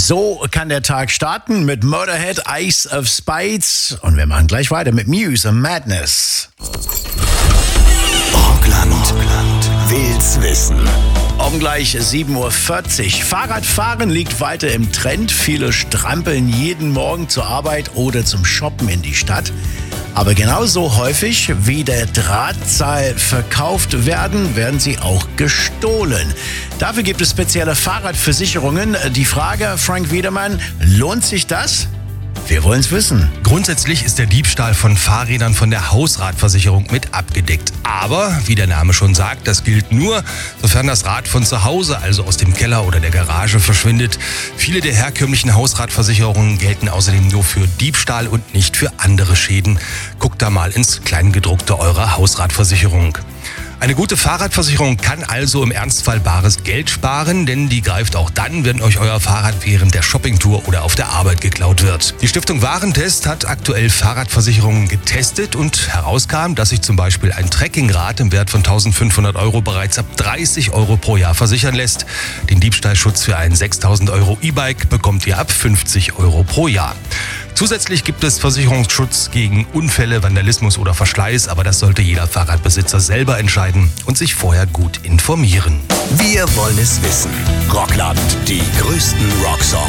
So kann der Tag starten mit Motorhead, Ace of Spades. Und wir machen gleich weiter mit Muse und Madness. Rockland will's wissen. Um gleich 7.40 Uhr. Fahrradfahren liegt weiter im Trend. Viele strampeln jeden Morgen zur Arbeit oder zum Shoppen in die Stadt. Aber genauso häufig wie der Drahtseil verkauft werden sie auch gestohlen. Dafür gibt es spezielle Fahrradversicherungen. Die Frage, Frank Wiedermann, lohnt sich das? Wir wollen es wissen. Grundsätzlich ist der Diebstahl von Fahrrädern von der Hausratversicherung mit abgedeckt. Aber, wie der Name schon sagt, das gilt nur, sofern das Rad von zu Hause, also aus dem Keller oder der Garage, verschwindet. Viele der herkömmlichen Hausratversicherungen gelten außerdem nur für Diebstahl und nicht für andere Schäden. Guckt da mal ins Kleingedruckte eurer Hausratversicherung. Eine gute Fahrradversicherung kann also im Ernstfall bares Geld sparen, denn die greift auch dann, wenn euch euer Fahrrad während der Shoppingtour oder auf der Arbeit geklaut wird. Die Stiftung Warentest hat aktuell Fahrradversicherungen getestet und herauskam, dass sich zum Beispiel ein Trekkingrad im Wert von 1.500 € bereits ab 30 € pro Jahr versichern lässt. Den Diebstahlschutz für ein 6.000 € E-Bike bekommt ihr ab 50 € pro Jahr. Zusätzlich gibt es Versicherungsschutz gegen Unfälle, Vandalismus oder Verschleiß, aber das sollte jeder Fahrradbesitzer selber entscheiden und sich vorher gut informieren. Wir wollen es wissen. Rockland, die größten Rocksongs.